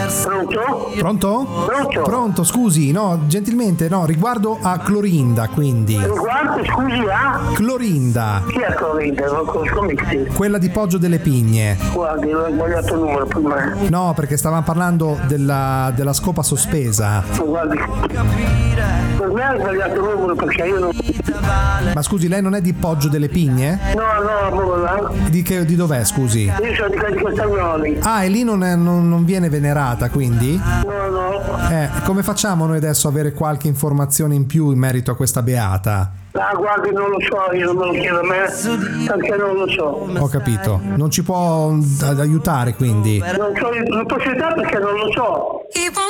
Pronto? Pronto? Pronto? Pronto, scusi, no, gentilmente, no, riguardo a Clorinda, quindi. Riguardo, scusi, Clorinda, Chi è Clorinda? Non conosco mica. quella di Poggio delle Pigne. Guardi, ho sbagliato il numero per me. No, perché stavamo parlando della scopa sospesa. Guardi, per me ha sbagliato il numero perché io non... Ma scusi, lei non è di Poggio delle Pigne? No, proprio là. Di dov'è, scusi? Io sono di Castagnoli. Ah, e lì non viene venerata, quindi? No. Come facciamo noi adesso a avere qualche informazione in più in merito a questa beata? Guardi, non lo so, io non me lo chiedo a me, perché non lo so. Ho capito. Non ci può aiutare, quindi? Non so, non posso aiutare perché non lo so.